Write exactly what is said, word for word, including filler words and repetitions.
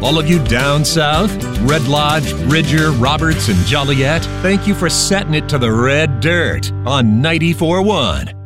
All of you down south, Red Lodge, Bridger, Roberts, and Joliet, thank you for setting it to the red dirt on ninety-four point one.